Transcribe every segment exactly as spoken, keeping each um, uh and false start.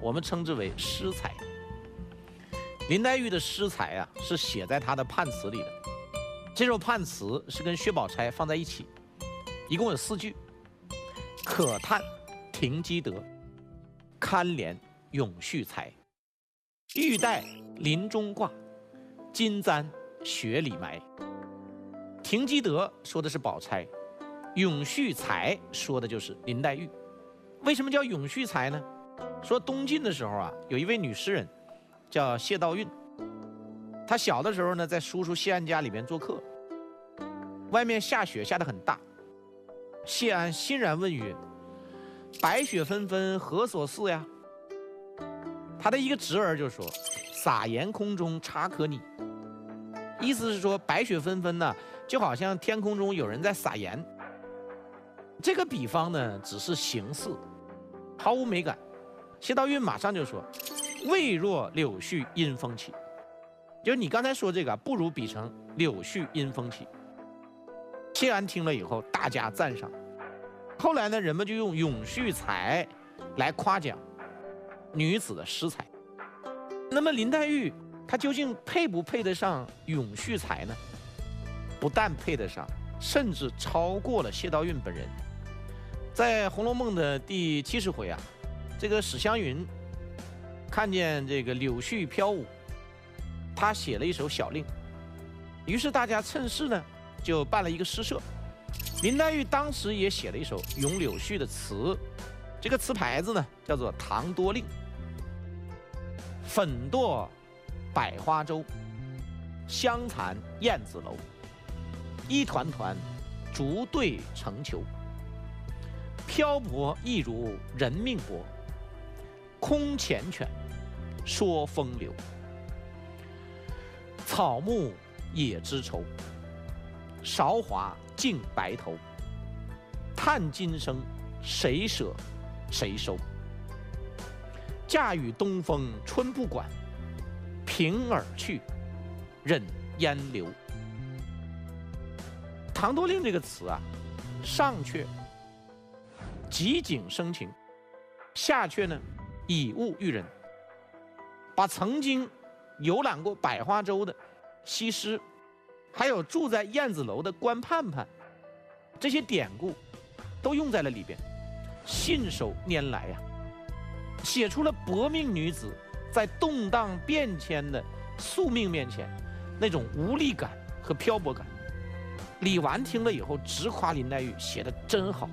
我们称之为诗才。林黛玉的诗才啊，是写在她的判词里的。这首判词是跟薛宝钗放在一起，一共有四句：可叹停机德，堪怜咏絮才。玉带林中挂，金簪雪里埋。停机德说的是宝钗，咏絮才说的就是林黛玉。为什么叫咏絮才呢？说东晋的时候啊，有一位女诗人叫谢道韫，她小的时候呢，在叔叔谢安家里边做客，外面下雪下得很大，谢安欣然问曰：“白雪纷纷何所似呀？”他的一个侄儿就说：“撒盐空中差可拟。”意思是说白雪纷纷呢，就好像天空中有人在撒盐。这个比方呢，只是形似，毫无美感。谢道韫马上就说：“未若柳絮因风起。”就是你刚才说这个，不如比成柳絮因风起。谢安听了以后，大加赞赏。后来呢，人们就用咏絮才来夸奖女子的诗才。那么林黛玉她究竟配不配得上咏絮才呢？不但配得上，甚至超过了谢道韫本人。在《红楼梦》的第七十回啊，这个史湘云看见这个柳絮飘舞，他写了一首小令，于是大家趁势呢就办了一个诗社。林黛玉当时也写了一首咏柳絮的词，这个词牌子呢叫做《唐多令》。粉堕百花洲，香残燕子楼。一团团竹对成球，漂泊亦如人命薄。空缱绻，说风流。草木也知愁，韶华尽白头。叹今生，谁舍谁收？嫁与东风春不管，平而去，任烟流。唐多令这个词啊，上阙极景生情，下阙呢以物喻人，把曾经游览过百花洲的西施，还有住在燕子楼的关盼盼，这些典故都用在了里边，信手拈来呀、啊，写出了薄命女子在动荡变迁的宿命面前那种无力感和漂泊感。李纨听了以后直夸林黛玉写得真好，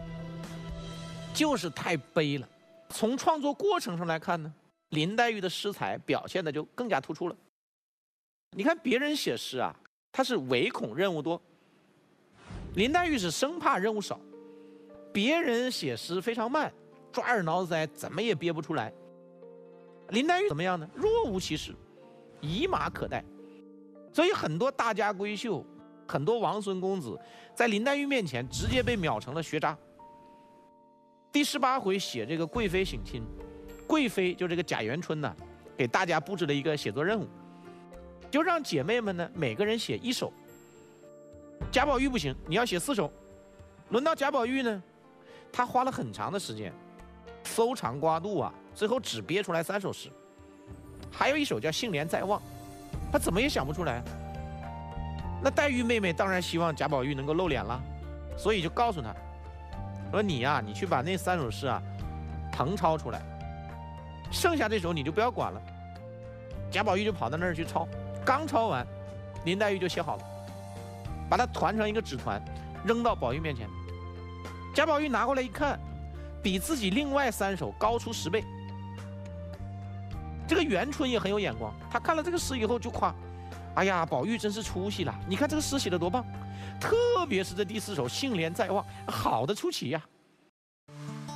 就是太悲了。从创作过程上来看呢，林黛玉的诗才表现的就更加突出了。你看别人写诗啊，他是唯恐任务多，林黛玉是生怕任务少。别人写诗非常慢，抓耳挠腮，怎么也憋不出来。林黛玉怎么样呢？若无其事，以马可待。所以很多大家闺秀，很多王孙公子在林黛玉面前直接被秒成了学渣。第十八回写这个贵妃省亲，贵妃就这个贾元春呢，给大家布置了一个写作任务，就让姐妹们呢每个人写一首。贾宝玉不行，你要写四首。轮到贾宝玉呢，他花了很长的时间搜肠刮肚啊，最后只憋出来三首诗。还有一首叫《杏帘在望》，他怎么也想不出来。那黛玉妹妹当然希望贾宝玉能够露脸了，所以就告诉他说：“你呀、啊，你去把那三首诗啊誊抄出来，剩下这首你就不要管了。”贾宝玉就跑到那儿去抄，刚抄完，林黛玉就写好了，把它团成一个纸团，扔到宝玉面前。贾宝玉拿过来一看，比自己另外三首高出十倍。这个元春也很有眼光，他看了这个诗以后就夸：“哎呀，宝玉真是出息了！你看这个诗写得多棒，特别是这第四首《杏帘在望》，好的出奇呀、啊！”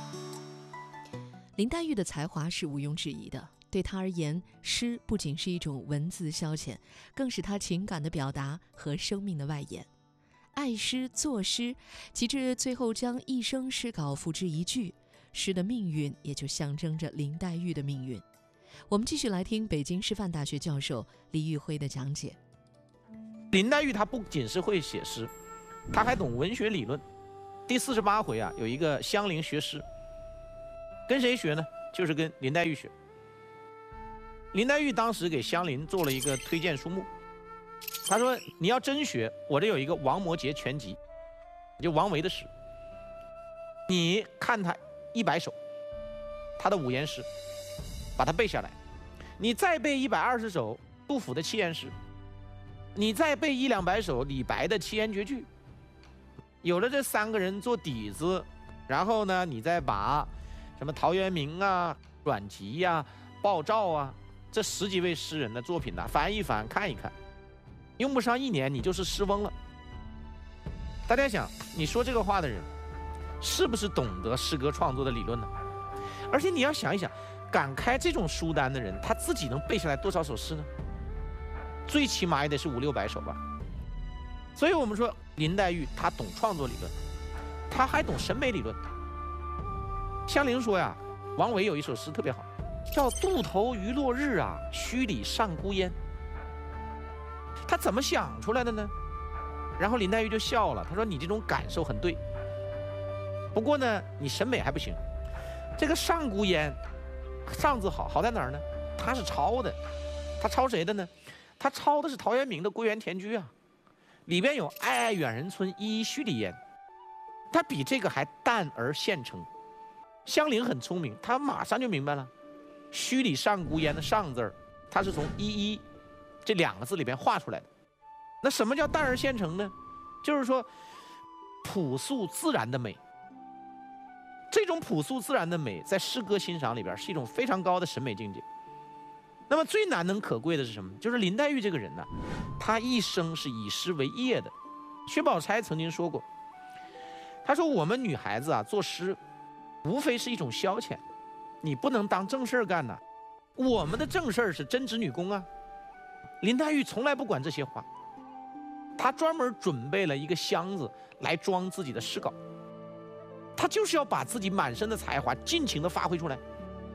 林黛玉的才华是毋庸置疑的，对她而言，诗不仅是一种文字消遣，更是她情感的表达和生命的外延。爱诗作诗，及至最后将一生诗稿付之一炬，诗的命运也就象征着林黛玉的命运。我们继续来听北京师范大学教授李玉辉的讲解。 林黛玉她不仅是会写诗，她还懂文学理论。第四十八回啊，有一个香菱学诗，跟谁学呢？ 就是跟林黛玉学。林黛玉当时给香菱做了一个推荐书目，她说你要真学，我这有一个王摩诘全集，就王维的诗，你看他一百首，他的五言诗，把它背下来，你再背一百二十首杜甫的七言诗，你再背一两百首李白的七言绝句，有了这三个人做底子，然后呢，你再把什么陶渊明啊、阮籍呀、啊、鲍照啊这十几位诗人的作品呢、啊、翻一翻看一看，用不上一年你就是诗翁了。大家想，你说这个话的人是不是懂得诗歌创作的理论呢？而且你要想一想，敢开这种书单的人，他自己能背下来多少首诗呢？最起码也得是五六百首吧。所以我们说林黛玉她懂创作理论，她还懂审美理论。香菱说呀，王维有一首诗特别好，叫“渡头余落日啊，墟里上孤烟”。他怎么想出来的呢？然后林黛玉就笑了，她说：“你这种感受很对，不过呢，你审美还不行。这个上孤烟，上字好，好在哪儿呢？他是抄的，他抄谁的呢？他抄的是陶渊明的《归园田居》啊，里边有‘爱爱远人村，依依墟里烟’，他比这个还淡而现成。香菱很聪明，她马上就明白了，‘墟里上孤烟’的‘上’字儿，它是从‘依依’这两个字里边画出来的。那什么叫淡而现成呢？就是说，朴素自然的美。这种朴素自然的美，在诗歌欣赏里边是一种非常高的审美境界。那么最难能可贵的是什么？就是林黛玉这个人呢，她一生是以诗为业的。薛宝钗曾经说过，她说我们女孩子啊，作诗，无非是一种消遣，你不能当正事儿干呐。我们的正事儿是针织女工啊。林黛玉从来不管这些话，她专门准备了一个箱子来装自己的诗稿。他就是要把自己满身的才华尽情地发挥出来。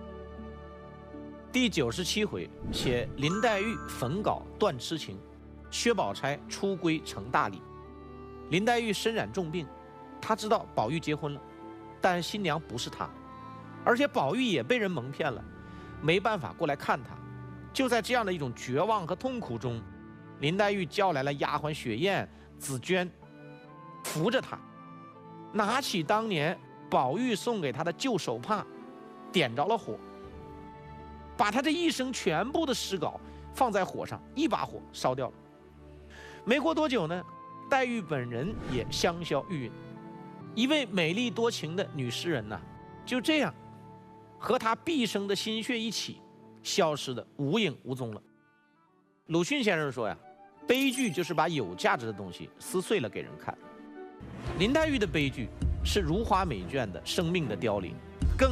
第九十七回写林黛玉焚稿断痴情，薛宝钗出闺成大礼。林黛玉身染重病，她知道宝玉结婚了，但新娘不是她，而且宝玉也被人蒙骗了，没办法过来看她。就在这样的一种绝望和痛苦中，林黛玉叫来了丫鬟雪雁、紫鹃，扶着她，拿起当年宝玉送给他的旧手帕，点着了火，把他这一生全部的诗稿放在火上，一把火烧掉了。没过多久呢，黛玉本人也香消玉殒，一位美丽多情的女诗人呢、啊，就这样和她毕生的心血一起消失的无影无踪了。鲁迅先生说呀，悲剧就是把有价值的东西撕碎了给人看。林黛玉的悲剧是如花美眷的生命的凋零，